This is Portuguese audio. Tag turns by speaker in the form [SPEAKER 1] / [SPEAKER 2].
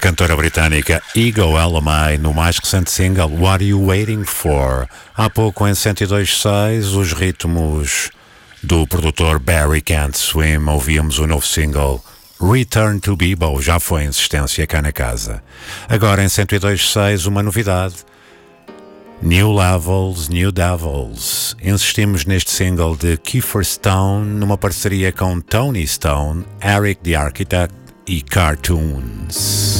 [SPEAKER 1] cantora britânica Ego Element no mais recente single What Are You Waiting For? Há pouco em 102.6 os ritmos do produtor Barry Can't Swim, ouvíamos o novo single Return to Bebo, já foi insistência cá na casa. Agora em 102.6 uma novidade, New Levels, New Devils. Insistimos neste single de Kiefer Stone numa parceria com Tony Stone, Eric the Architect e Cartoons.